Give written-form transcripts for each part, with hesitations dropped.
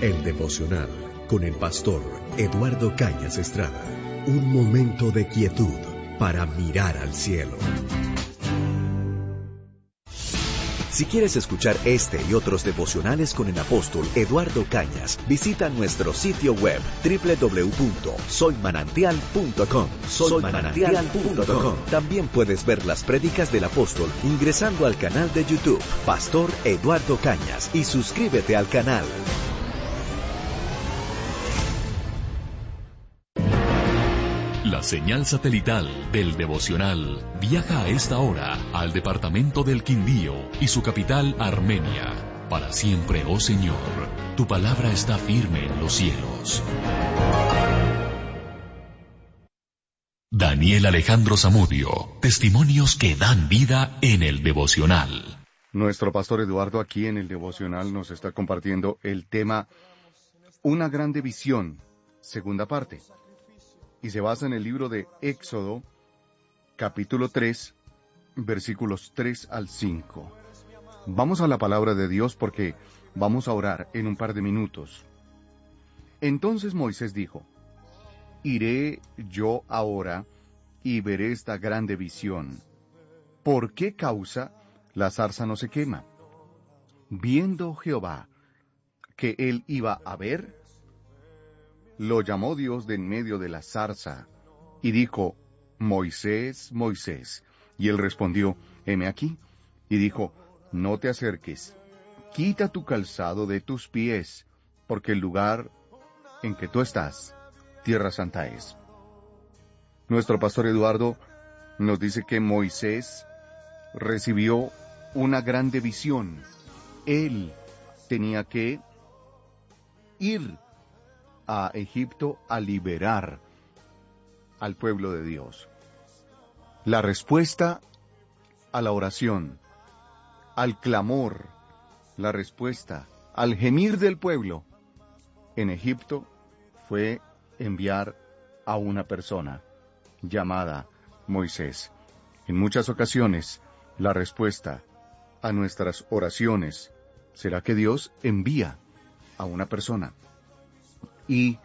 El devocional con el pastor Eduardo Cañas Estrada. Un momento de quietud para mirar al cielo. Si quieres escuchar este y otros devocionales con el apóstol Eduardo Cañas, visita nuestro sitio web www.soymanantial.com. Soymanantial.com. También puedes ver las prédicas del apóstol ingresando al canal de YouTube Pastor Eduardo Cañas y suscríbete al canal. La señal satelital del devocional viaja a esta hora al departamento del Quindío y su capital Armenia. Para siempre, oh Señor, tu palabra está firme en los cielos. Daniel Alejandro Zamudio, testimonios que dan vida en el devocional. Nuestro pastor Eduardo aquí en el devocional nos está compartiendo el tema Una grande visión, segunda parte. Y se basa en el libro de Éxodo, capítulo 3, versículos 3 al 5. Vamos a la palabra de Dios porque vamos a orar en un par de minutos. Entonces Moisés dijo, iré yo ahora y veré esta grande visión. ¿Por qué causa la zarza no se quema? Viendo Jehová que él iba a ver, lo llamó Dios de en medio de la zarza, y dijo, Moisés, Moisés. Y él respondió, heme aquí. Y dijo, no te acerques, quita tu calzado de tus pies, porque el lugar en que tú estás, tierra santa es. Nuestro pastor Eduardo nos dice que Moisés recibió una grande visión. Él tenía que ir a Egipto a liberar al pueblo de Dios. La respuesta a la oración, al clamor, la respuesta al gemir del pueblo en Egipto fue enviar a una persona llamada Moisés. En muchas ocasiones, la respuesta a nuestras oraciones será que Dios envía a una persona. Y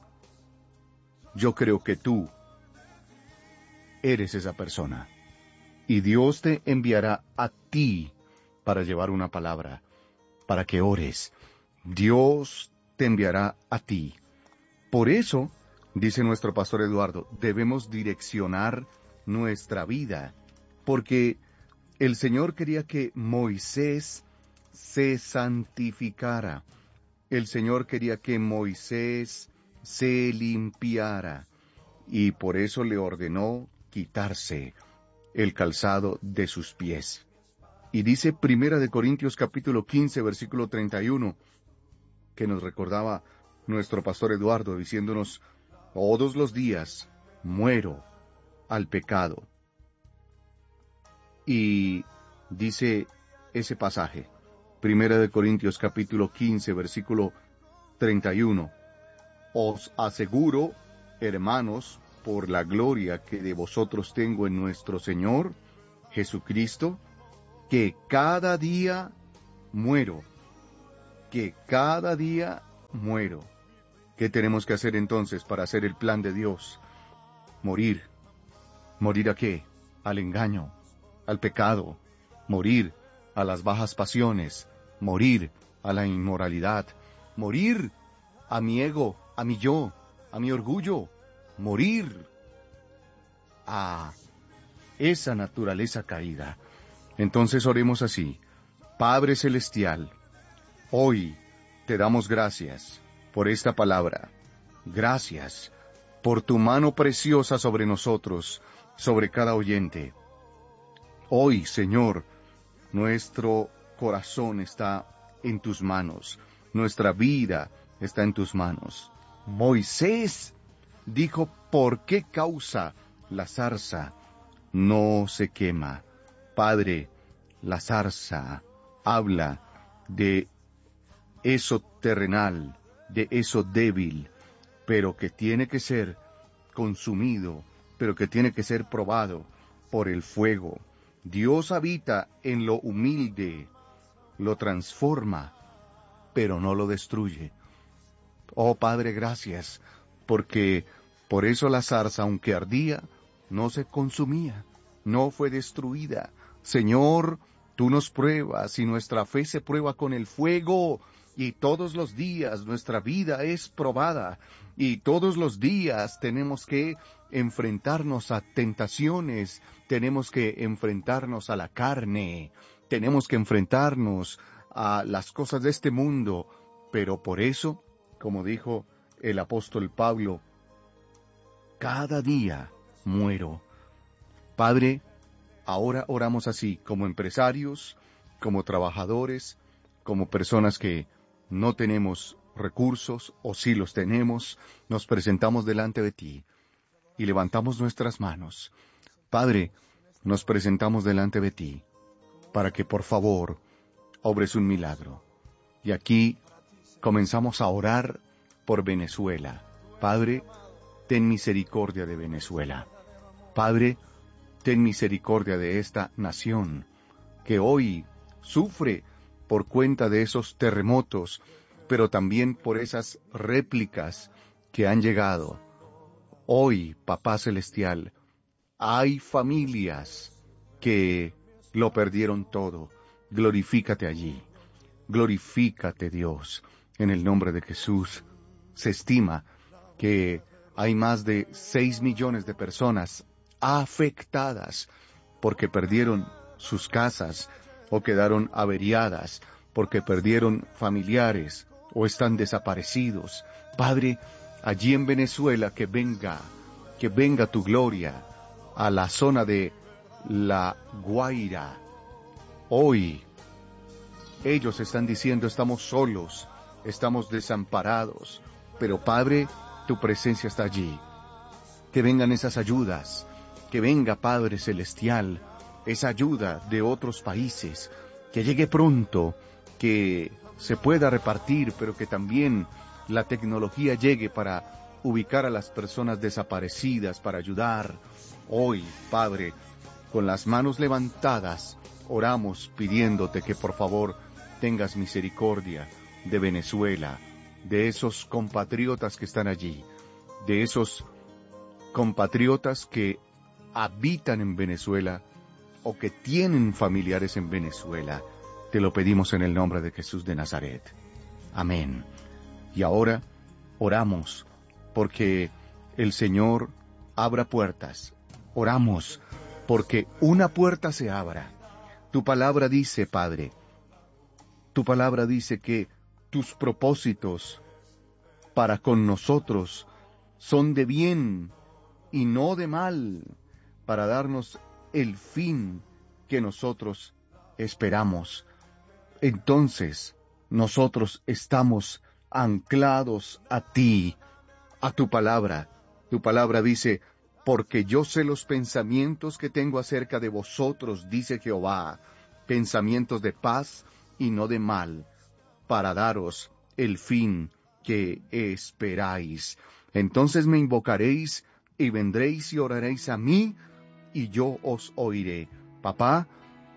yo creo que tú eres esa persona. Y Dios te enviará a ti para llevar una palabra, para que ores. Dios te enviará a ti. Por eso, dice nuestro pastor Eduardo, debemos direccionar nuestra vida, porque el Señor quería que Moisés se santificara. El Señor quería que Moisés se limpiara, y por eso le ordenó quitarse el calzado de sus pies. Y dice Primera de Corintios capítulo 15, versículo 31, que nos recordaba nuestro pastor Eduardo, diciéndonos, todos los días muero al pecado. Y dice ese pasaje, Primera de Corintios capítulo 15, versículo 31. Os aseguro, hermanos, por la gloria que de vosotros tengo en nuestro Señor Jesucristo, que cada día muero. Que cada día muero. ¿Qué tenemos que hacer entonces para hacer el plan de Dios? Morir. ¿Morir a qué? Al engaño, al pecado. Morir a las bajas pasiones. Morir a la inmoralidad, morir a mi ego, a mi yo, a mi orgullo, morir a esa naturaleza caída. Entonces oremos así, Padre Celestial, hoy te damos gracias por esta palabra, gracias por tu mano preciosa sobre nosotros, sobre cada oyente. Hoy, Señor, nuestro corazón está en tus manos. Nuestra vida está en tus manos. Moisés dijo, ¿por qué causa la zarza no se quema? Padre, la zarza habla de eso terrenal, de eso débil, pero que tiene que ser consumido, pero que tiene que ser probado por el fuego. Dios habita en lo humilde, lo transforma, pero no lo destruye. Oh Padre, gracias, porque por eso la zarza, aunque ardía, no se consumía, no fue destruida. Señor, tú nos pruebas y nuestra fe se prueba con el fuego, y todos los días nuestra vida es probada, y todos los días tenemos que enfrentarnos a tentaciones, tenemos que enfrentarnos a la carne, tenemos que enfrentarnos a las cosas de este mundo, pero por eso, como dijo el apóstol Pablo, cada día muero. Padre, ahora oramos así, como empresarios, como trabajadores, como personas que no tenemos recursos, o si los tenemos, nos presentamos delante de ti y levantamos nuestras manos. Padre, nos presentamos delante de ti, para que por favor obres un milagro. Y aquí comenzamos a orar por Venezuela. Padre, ten misericordia de Venezuela. Padre, ten misericordia de esta nación, que hoy sufre por cuenta de esos terremotos, pero también por esas réplicas que han llegado. Hoy, Papá Celestial, hay familias que lo perdieron todo. Glorifícate allí. Glorifícate, Dios, en el nombre de Jesús. Se estima que hay más de 6 millones de personas afectadas porque perdieron sus casas o quedaron averiadas, porque perdieron familiares o están desaparecidos. Padre, allí en Venezuela que venga tu gloria a la zona de La Guaira. Hoy ellos están diciendo, estamos solos, estamos desamparados, pero Padre, tu presencia está allí. Que vengan esas ayudas, que venga, Padre Celestial, esa ayuda de otros países, que llegue pronto, que se pueda repartir, pero que también la tecnología llegue para ubicar a las personas desaparecidas, para ayudar. Hoy, Padre, con las manos levantadas, oramos pidiéndote que por favor tengas misericordia de Venezuela, de esos compatriotas que están allí, de esos compatriotas que habitan en Venezuela o que tienen familiares en Venezuela. Te lo pedimos en el nombre de Jesús de Nazaret. Amén. Y ahora oramos porque el Señor abra puertas. Oramos porque una puerta se abra. Tu palabra dice, Padre, tu palabra dice que tus propósitos para con nosotros son de bien y no de mal, para darnos el fin que nosotros esperamos. Entonces, nosotros estamos anclados a ti, a tu palabra. Tu palabra dice, porque yo sé los pensamientos que tengo acerca de vosotros, dice Jehová, pensamientos de paz y no de mal, para daros el fin que esperáis. Entonces me invocaréis y vendréis y oraréis a mí, y yo os oiré. Papá,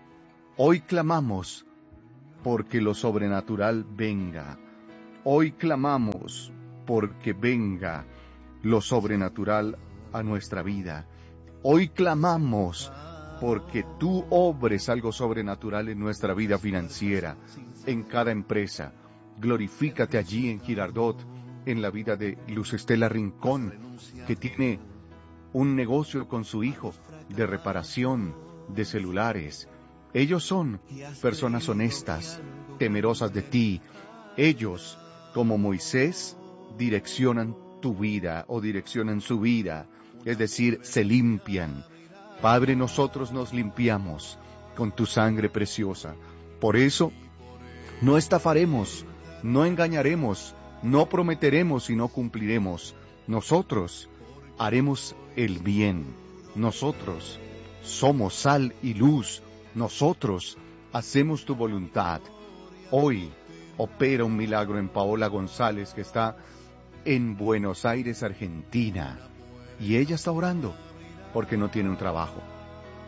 hoy clamamos porque lo sobrenatural venga. Hoy clamamos porque venga lo sobrenatural a nuestra vida. Hoy clamamos porque tú obres algo sobrenatural en nuestra vida financiera, en cada empresa. Glorifícate allí en Girardot, en la vida de Luz Estela Rincón, que tiene un negocio con su hijo de reparación de celulares. Ellos son personas honestas, temerosas de ti. Ellos, como Moisés, direccionan tu vida o direccionan su vida, es decir, se limpian. Padre, nosotros nos limpiamos con tu sangre preciosa. Por eso, no estafaremos, no engañaremos, no prometeremos y no cumpliremos. Nosotros haremos el bien. Nosotros somos sal y luz. Nosotros hacemos tu voluntad. Hoy opera un milagro en Paola González, que está en Buenos Aires, Argentina. Y ella está orando porque no tiene un trabajo.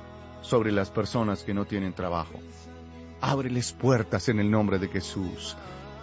Sobre las personas que no tienen trabajo, ábreles puertas en el nombre de Jesús.